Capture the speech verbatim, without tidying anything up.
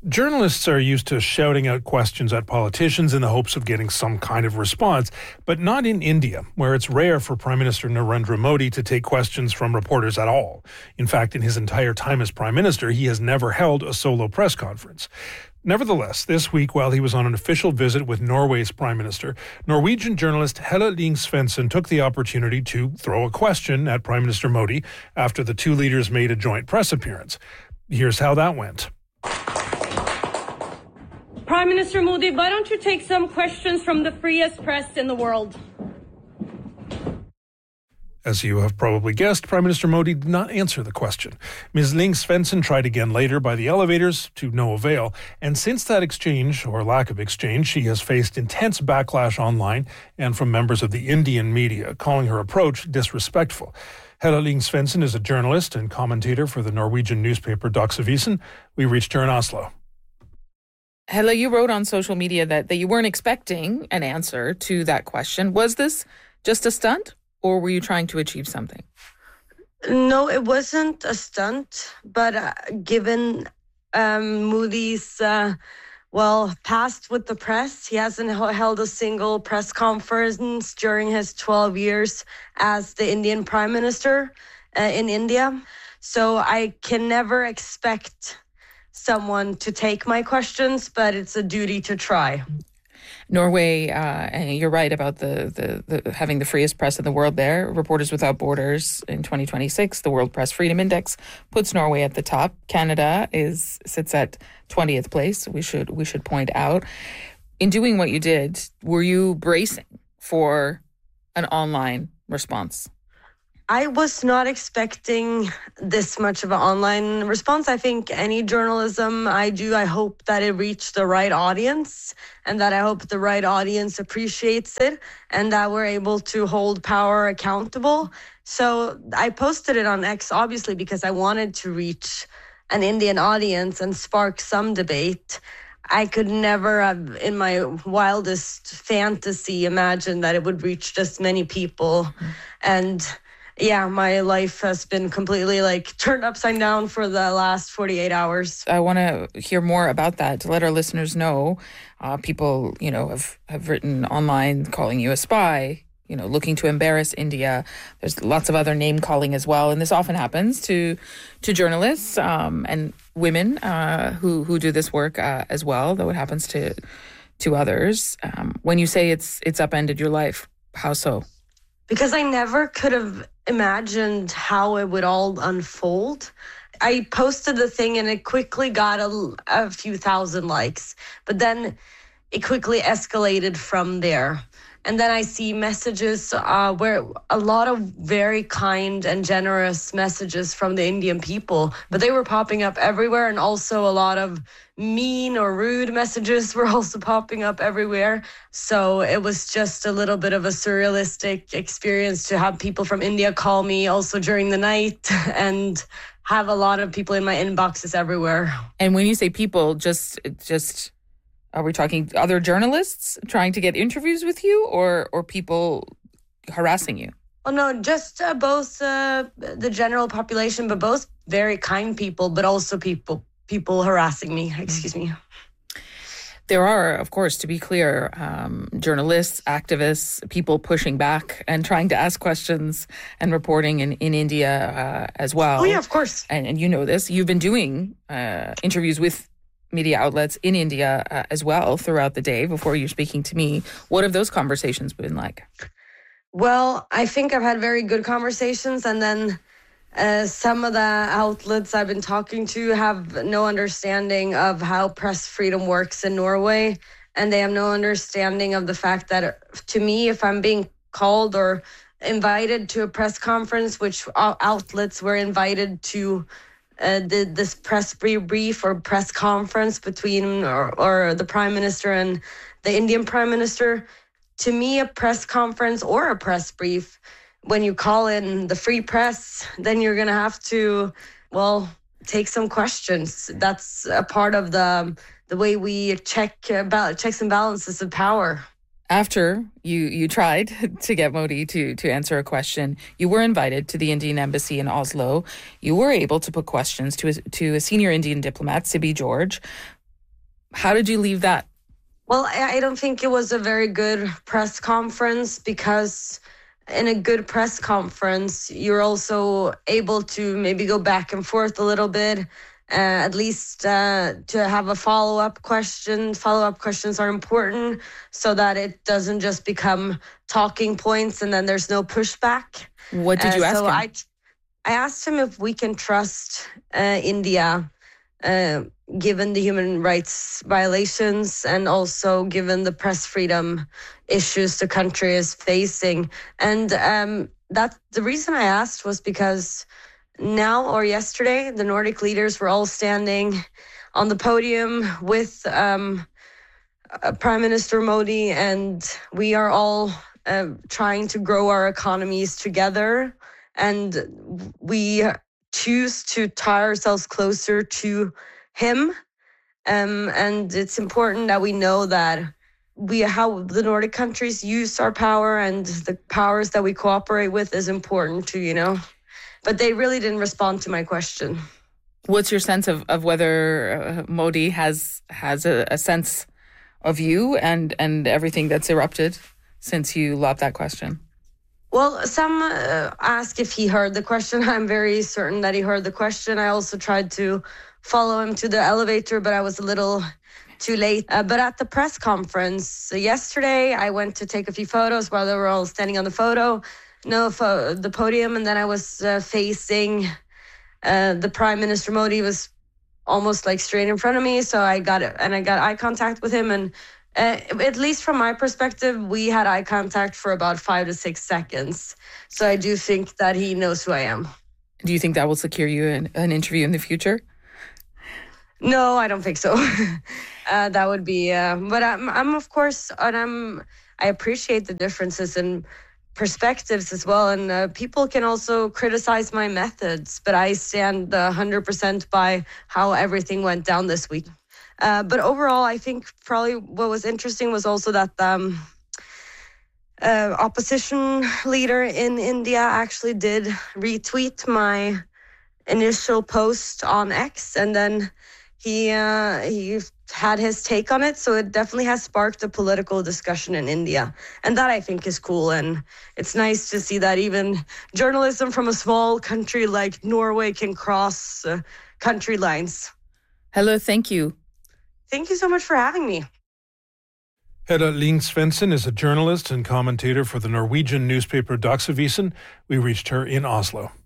Journalists are used to shouting out questions at politicians in the hopes of getting some kind of response, but not in India, where it's rare for Prime Minister Narendra Modi to take questions from reporters at all. In fact, in his entire time as Prime Minister, he has never held a solo press conference. Nevertheless, this week, while he was on an official visit with Norway's Prime Minister, Norwegian journalist Helle Lyng-Svendsen took the opportunity to throw a question at Prime Minister Modi after the two leaders made a joint press appearance. Here's how that went. Prime Minister Modi, why don't you take some questions from the freest press in the world? As you have probably guessed, Prime Minister Modi did not answer the question. Miz Lyng-Svendsen tried again later by the elevators, to no avail, and since that exchange, or lack of exchange, she has faced intense backlash online and from members of the Indian media, calling her approach disrespectful. Helle Lyng-Svendsen is a journalist and commentator for the Norwegian newspaper Dagsavisen. We reached her in Oslo. Helle, you wrote on social media that, that you weren't expecting an answer to that question. Was this just a stunt, or were you trying to achieve something? No, it wasn't a stunt, but uh, given um, Modi's, uh, well, past with the press, he hasn't held a single press conference during his twelve years as the Indian Prime Minister uh, in India. So I can never expect someone to take my questions, but it's a duty to try. Norway, uh, and you're right about the, the, the having the freest press in the world there. Reporters Without Borders in twenty twenty-six, the World Press Freedom Index puts Norway at the top. Canada is sits at twentieth place, we should we should point out. In doing what you did, were you bracing for an online response? I was not expecting this much of an online response. I think any journalism I do, I hope that it reached the right audience and that I hope the right audience appreciates it and that we're able to hold power accountable. So I posted it on X, obviously, because I wanted to reach an Indian audience and spark some debate. I could never have, in my wildest fantasy, imagined that it would reach this many people. Mm-hmm. And yeah, my life has been completely like turned upside down for the last forty-eight hours. I want to hear more about that to let our listeners know. Uh, people, you know, have, have written online calling you a spy, you know, looking to embarrass India. There's lots of other name calling as well. And this often happens to to journalists um, and women uh, who, who do this work uh, as well, though it happens to to others. Um, when you say it's it's upended your life, how so? Because I never could have imagined how it would all unfold. I posted the thing and it quickly got a, a few thousand likes, but then it quickly escalated from there. And then I see messages uh, where a lot of very kind and generous messages from the Indian people, but they were popping up everywhere. And also a lot of mean or rude messages were also popping up everywhere. So it was just a little bit of a surrealistic experience to have people from India call me also during the night and have a lot of people in my inboxes everywhere. And when you say people, just just... are we talking other journalists trying to get interviews with you or or people harassing you? Well, no, just uh, both uh, the general population, but both very kind people, but also people people harassing me. Excuse me. There are, of course, to be clear, um, journalists, activists, people pushing back and trying to ask questions and reporting in, in India uh, as well. Oh, yeah, of course. And, and you know this. You've been doing uh, interviews with media outlets in India uh, as well throughout the day before you're speaking to me. What have those conversations been like? Well, I think I've had very good conversations, and then uh, some of the outlets I've been talking to have no understanding of how press freedom works in Norway, and they have no understanding of the fact that, to me, if I'm being called or invited to a press conference, which outlets were invited to Uh, the, this press brief or press conference between or, or the Prime Minister and the Indian Prime Minister, to me, a press conference or a press brief, when you call in the free press, then you're going to have to, well, take some questions. That's a part of the the way we check about checks and balances of power. After you, you tried to get Modi to, to answer a question, you were invited to the Indian embassy in Oslo. You were able to put questions to a, to a senior Indian diplomat, Sibi George. How did you leave that? Well, I I don't think it was a very good press conference because in a good press conference, you're also able to maybe go back and forth a little bit, uh, at least uh, to have a follow-up question. Follow-up questions are important so that it doesn't just become talking points and then there's no pushback. What did you Uh, ask so him? I, I asked him if we can trust uh, India, uh, given the human rights violations and also given the press freedom issues the country is facing. And um, that the reason I asked was because now or yesterday, the Nordic leaders were all standing on the podium with um, uh, Prime Minister Modi, and we are all uh, trying to grow our economies together. And we choose to tie ourselves closer to him. Um, and it's important that we know that we how the Nordic countries use our power and the powers that we cooperate with is important too, you know. But they really didn't respond to my question. What's your sense of, of whether uh, Modi has has a, a sense of you and, and everything that's erupted since you lobbed that question? Well, some uh, ask if he heard the question. I'm very certain that he heard the question. I also tried to follow him to the elevator, but I was a little too late. Uh, but at the press conference uh, yesterday, I went to take a few photos while they were all standing on the photo, no, fo- the podium, and then I was uh, facing uh, the Prime Minister. Modi was almost like straight in front of me, so I got it, and I got eye contact with him, and uh, at least from my perspective, we had eye contact for about five to six seconds. So I do think that he knows who I am. Do you think that will secure you an, an interview in the future? No, I don't think so. uh, that would be, uh, but I'm, I'm of course, and I'm, I appreciate the differences in perspectives as well. And uh, people can also criticize my methods, but I stand uh, one hundred percent by how everything went down this week. Uh, but overall, I think probably what was interesting was also that um, uh, opposition leader in India actually did retweet my initial post on X, and then he uh, he had his take on it. So it definitely has sparked a political discussion in India. And that I think is cool. And it's nice to see that even journalism from a small country like Norway can cross uh, country lines. Hello, thank you. Thank you so much for having me. Hedda Ling Svensson is a journalist and commentator for the Norwegian newspaper Dagsavisen. We reached her in Oslo.